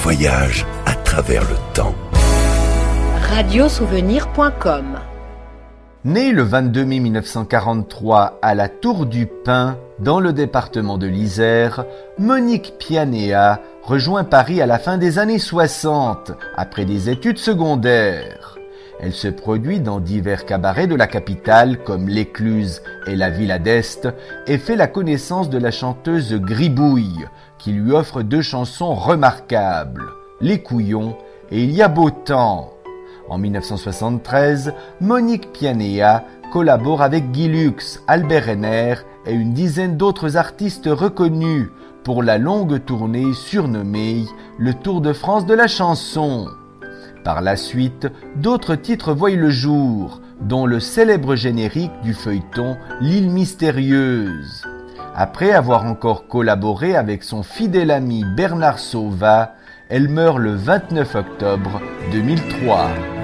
voyage à travers le temps. Radiosouvenir.com. Née le 22 mai 1943 à la Tour du Pin, dans le département de l'Isère, Monique Pianea rejoint Paris à la fin des années 60, après des études secondaires. Elle se produit dans divers cabarets de la capitale, comme l'Écluse et la Villa d'Est, et fait la connaissance de la chanteuse Gribouille, qui lui offre 2 chansons remarquables, Les Couillons et Il y a beau temps. En 1973, Monique Pianea collabore avec Guy Lux, Albert Henner et une dizaine d'autres artistes reconnus pour la longue tournée surnommée le Tour de France de la chanson. Par la suite, d'autres titres voient le jour, dont le célèbre générique du feuilleton L'île mystérieuse. Après avoir encore collaboré avec son fidèle ami Bernard Sauvat, elle meurt le 29 octobre 2003.